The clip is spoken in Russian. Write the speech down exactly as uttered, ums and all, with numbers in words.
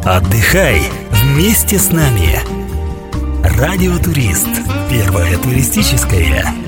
Отдыхай вместе с нами. Радио Турист. Первое туристическое.